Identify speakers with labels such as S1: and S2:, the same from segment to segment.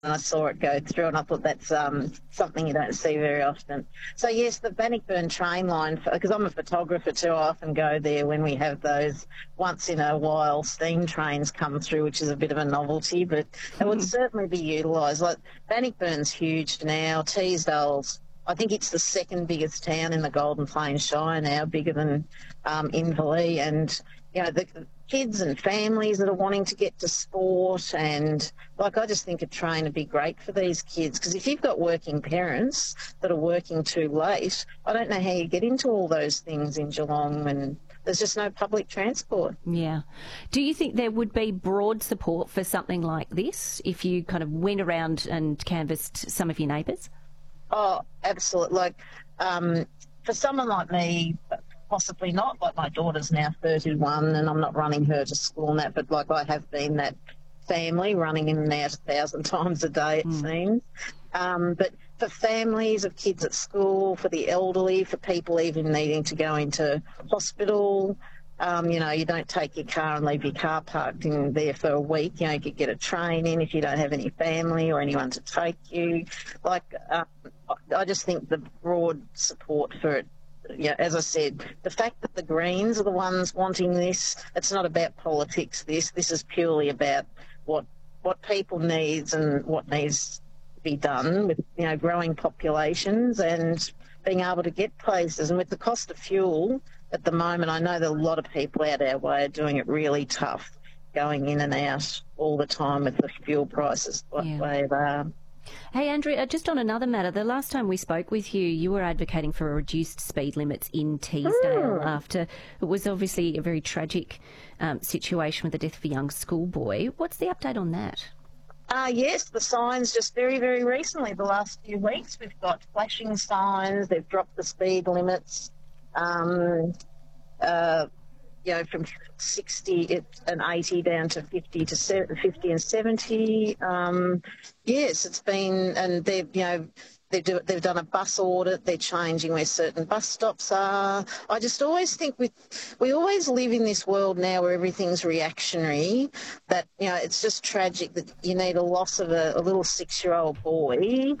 S1: and I saw it go through, and I thought that's something you don't see very often. So yes, the Bannockburn train line, because I'm a photographer too, I often go there when we have those once in a while steam trains come through, which is a bit of a novelty, but it would certainly be utilised. Like Bannockburn's huge now, Teesdale's, I think it's the second biggest town in the Golden Plains Shire now, bigger than Inverleigh, and you know, the kids and families that are wanting to get to sport, and like I just think a train would be great for these kids, because if you've got working parents that are working too late, I don't know how you get into all those things in Geelong, and there's just no public transport.
S2: Yeah. Do you think there would be broad support for something like this if you kind of went around and canvassed some of your neighbours?
S1: Oh, absolutely. Like, for someone like me, possibly not. Like, my daughter's now 31 and I'm not running her to school and that, but like I have been that family running in and out 1,000 times a day, it seems. But for families of kids at school, for the elderly, for people even needing to go into hospital, you know, you don't take your car and leave your car parked in there for a week. You know, you could get a train in if you don't have any family or anyone to take you. Like, I just think the broad support for it, yeah, as I said, the fact that the Greens are the ones wanting this, it's not about politics, this is purely about what people needs and what needs to be done with, you know, growing populations and being able to get places. And with the cost of fuel at the moment, I know that a lot of people out our way are doing it really tough, going in and out all the time with the fuel prices the way they are.
S2: Hey, Andrea, just on another matter, the last time we spoke with you, you were advocating for reduced speed limits in Teesdale after it was obviously a very tragic situation with the death of a young schoolboy. What's the update on that?
S1: Yes, the signs just very, very recently, the last few weeks, we've got flashing signs, they've dropped the speed limits, you know, from 60 and 80 down to 50 and 70. Yes, it's been, and they've, you know, they've done a bus audit. They're changing where certain bus stops are. I just always think we always live in this world now where everything's reactionary. That, you know, it's just tragic that you need a loss of a little 6-year-old boy, you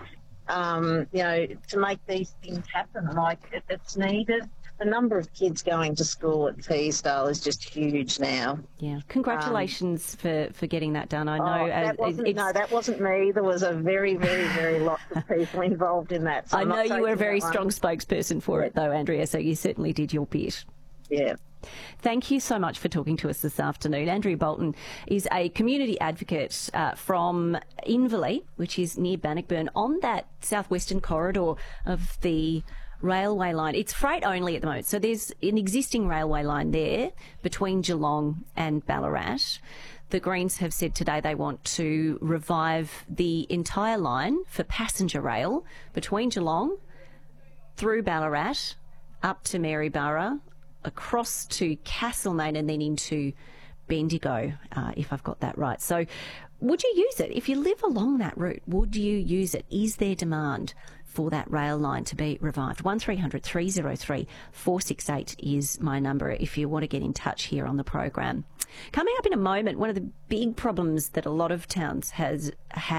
S1: know, to make these things happen. Like, it's needed. The number of kids going to school at Teesdale is just huge now.
S2: Yeah, congratulations for getting that done. I know
S1: that wasn't me. There was a very, very, very lot of people involved in that. So
S2: I know you were a very strong spokesperson for it, though, Andrea. So you certainly did your bit.
S1: Yeah.
S2: Thank you so much for talking to us this afternoon. Andrea Bolton is a community advocate from Inverleigh, which is near Bannockburn, on that southwestern corridor of the railway line. It's freight only at the moment. So there's an existing railway line there between Geelong and Ballarat. The Greens have said today they want to revive the entire line for passenger rail between Geelong, through Ballarat, up to Maryborough, across to Castlemaine and then into Bendigo, if I've got that right. So would you use it? If you live along that route, would you use it? Is there demand for that rail line to be revived? 1300 303 468 is my number if you want to get in touch here on the program. Coming up in a moment, one of the big problems that a lot of towns have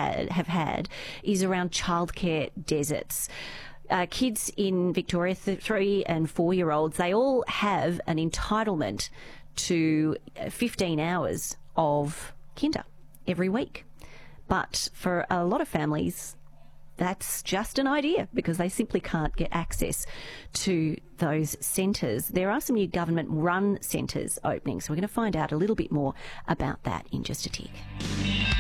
S2: had is around childcare deserts. Kids in Victoria, 3 and 4-year-olds, they all have an entitlement to 15 hours of kinder every week. But for a lot of families, that's just an idea because they simply can't get access to those centres. There are some new government-run centres opening, so we're going to find out a little bit more about that in just a tick.